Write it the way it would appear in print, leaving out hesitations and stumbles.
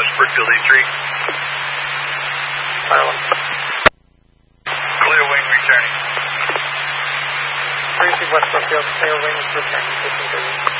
West Brookfield E3. Silent. Clear wing returning. 32 West Brookfield, clear wing is returning.